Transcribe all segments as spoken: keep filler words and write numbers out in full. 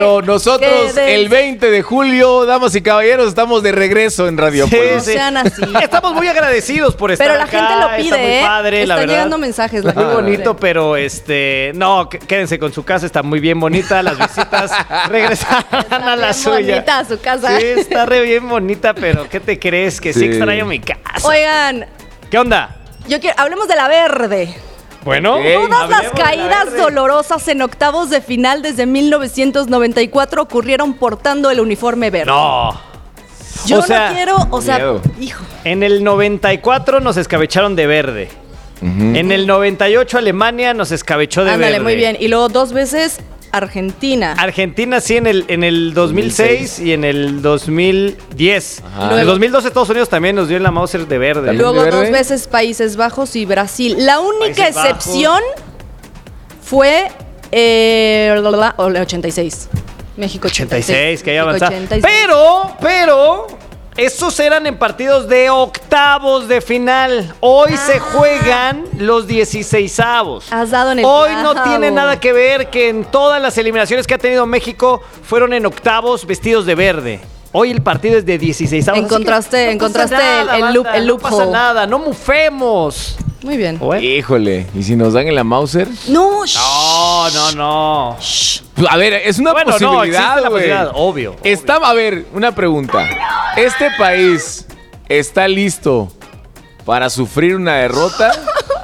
Nosotros el veinte de julio, damas y caballeros, estamos de regreso en Radiopolis. Sí, sí. Sean así. Estamos muy agradecidos por estar Pero la acá. gente lo pide, está muy ¿eh? padre, la Están verdad. llegando mensajes. La Muy gente lo bonito, pide. pero este, no, qu- quédense con su casa, está muy bien bonita. Las visitas regresarán a la bien suya. bonita su casa. Sí, está re bien bonita, pero ¿qué te crees? Que sí, Sí. extraño mi casa. Oigan, ¿Qué onda? yo quiero, hablemos de la verde. Bueno, Ok. Todas las hablemos de la caídas verde. dolorosas en octavos de final desde mil novecientos noventa y cuatro ocurrieron portando el uniforme verde. No. Yo o sea, no quiero, o sea, miedo. hijo. En el noventa y cuatro nos escabecharon de verde. Ujú. En el noventa y ocho Alemania nos escabechó de Ándale, verde. muy bien. Y luego dos veces Argentina. Argentina sí en el, en el dos mil seis y en el dos mil diez. Ajá. En el dos mil doce Estados Unidos también nos dio en la Mauser de verde. ¿También? Luego de dos verde? veces Países Bajos y Brasil. La única Países Bajos. excepción fue eh, la- la- la- la ochenta y seis. México ochenta y seis. ochenta y seis, que haya México avanzado. ochenta y seis. Pero, pero, estos eran en partidos de octavos de final. Hoy se juegan los dieciseisavos. Has dado en el Hoy no clavo. tiene nada que ver que en todas las eliminaciones que ha tenido México fueron en octavos vestidos de verde. Hoy el partido es de dieciseisavos. Encontraste- Así que no pasa encontraste el- nada, el loop- banda, el No pasa loophole. nada, no mufemos. Muy bien. Bueno. Híjole, ¿y si nos dan en la Mauser? No, shh. No, no, no. A ver, es una Bueno, no, existe posibilidad, la güey. posibilidad, obvio, Está, a ver, una pregunta. ¿Este país está listo para sufrir una derrota?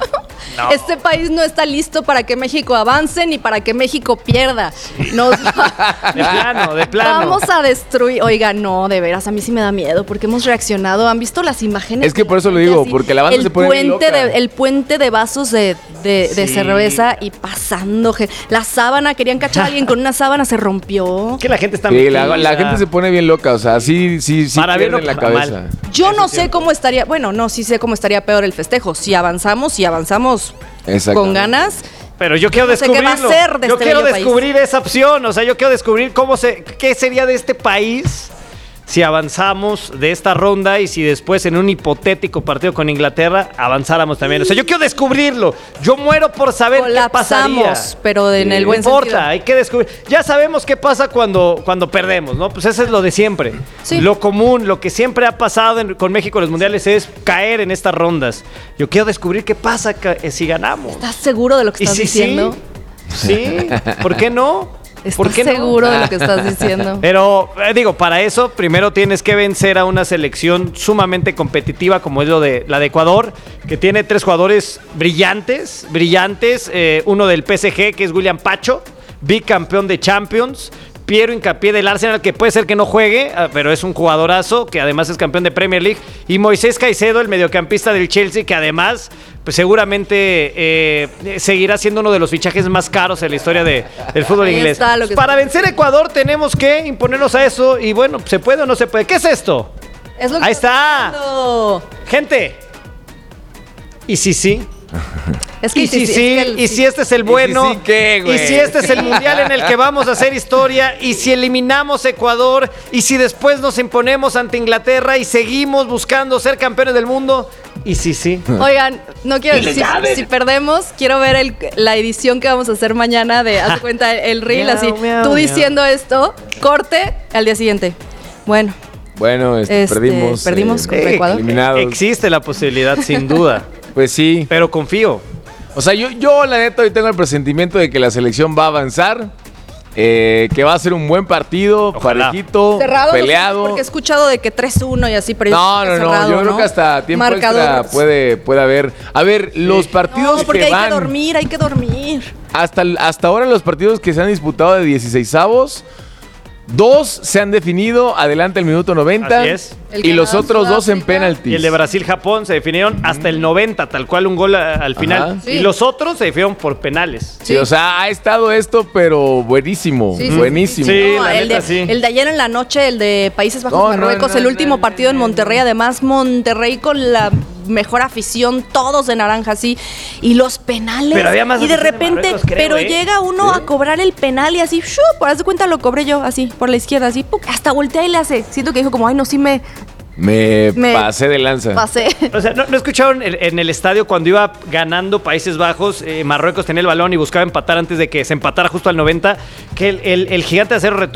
No. Este país no está listo para que México avance ni para que México pierda. Nos va- De plano, de plano. Vamos a destruir. Oiga, no, de veras, a mí sí me da miedo porque hemos reaccionado. ¿Han visto las imágenes? Es que de por la eso lo gente digo, así? porque la banda el se pone bien puente loca. de, El puente de vasos de, de- de Sí. cerveza y pasando. ge- La sábana, querían cachar a alguien con una sábana, se rompió. Que la gente está Sí, la, metida. la gente se pone bien loca, o sea, sí, sí, sí Para bien pierde o la para cabeza. mal. Yo Eso no es sé cierto. cómo estaría. Bueno, no, sí sé cómo estaría peor el festejo. Si avanzamos, si avanzamos Exactamente. con ganas. Pero yo quiero No sé qué descubrirlo. va a ser de yo este quiero bello país. descubrir esa opción. O sea, yo quiero descubrir cómo se, qué sería de este país si avanzamos de esta ronda y si después en un hipotético partido con Inglaterra avanzáramos también. O sea, yo quiero descubrirlo. Yo muero por saber qué pasaría. Colapsamos, pero en el No buen importa, sentido. hay que descubrir. Ya sabemos qué pasa cuando, cuando perdemos, ¿no? Pues eso es lo de siempre. Sí. Lo común, lo que siempre ha pasado en- con México en los mundiales es caer en estas rondas. Yo quiero descubrir qué pasa ca- eh, si ganamos. ¿Estás seguro de lo que ¿Y estás si diciendo? sí? Sí, ¿por qué no? ¿Por ¿Estás qué no? seguro de lo que estás diciendo? Pero eh, digo, para eso primero tienes que vencer a una selección sumamente competitiva como es lo de la de Ecuador, que tiene tres jugadores brillantes, brillantes, eh, uno del P S G que es William Pacho, bicampeón de Champions. Piero Hincapié del Arsenal, que puede ser que no juegue, ah, pero es un jugadorazo, que además es campeón de Premier League. Y Moisés Caicedo, el mediocampista del Chelsea, que además pues seguramente eh, seguirá siendo uno de los fichajes más caros en la historia de- del fútbol Ahí inglés. está lo que Para está- vencer a Ecuador tenemos que imponernos a eso. Y bueno, ¿se puede o no se puede? ¿Qué es esto? Es lo que Ahí estoy está. diciendo. Gente. ¿Y si sí? Es que Y si es sí, que el- y si este es el bueno, ¿Y si sí qué, güey? y si este es el mundial en el que vamos a hacer historia, y si eliminamos a Ecuador, y si después nos imponemos ante Inglaterra y seguimos buscando ser campeones del mundo, y si sí. Oigan, no quiero si, si perdemos, quiero ver el- la edición que vamos a hacer mañana de haz de cuenta el reel Miau, así, miau, tú miau. diciendo esto, corte al día siguiente. Bueno, Bueno, este, Este, perdimos. perdimos contra Ecuador. Eliminados. Existe la posibilidad, sin duda, Pues sí. pero confío. O sea, yo, yo la neta hoy tengo el presentimiento de que la selección va a avanzar, eh, que va a ser un buen partido, Ojalá. parejito, cerrado, no sé, peleado. porque he escuchado de que tres uno y así, pero yo No, creo no, que no, cerrado, yo creo ¿no? que hasta tiempo Marcador. extra puede, puede haber. A ver, los partidos No, porque que hay van, que dormir, hay que dormir. hasta, hasta ahora los partidos que se han disputado de dieciseisavos, dos se han definido adelante el minuto noventa. Así es. El Y los Canadá, otros dos en Sudáfrica. penaltis. Y el de Brasil-Japón se definieron hasta el noventa, tal cual un gol a- al final. Ajá. Sí. Y los otros se definieron por penales. Sí, o sea, ha estado esto, pero buenísimo, Sí, sí, buenísimo. sí. No, la el, neta, de, sí. el de ayer en la noche, el de Países Bajos, No, no, Marruecos, no, el no, último no, partido en no, Monterrey, no. además Monterrey con la mejor afición, todos de naranja así, y los penales. Pero había más y de afición de repente, Marruecos, creo, pero ¿eh? llega uno a cobrar el penal y así, ¡shup! Por haz de cuenta lo cobré yo, así, por la izquierda, así, ¡puc! Hasta voltea y le hace. Siento que dijo como, ay, no, sí me, Me, Me pasé de lanza. Pasé. O sea, ¿no, no escucharon en, en el estadio cuando iba ganando Países Bajos, eh, Marruecos tenía el balón y buscaba empatar antes de que se empatara justo al noventa, que el, el, el gigante de acero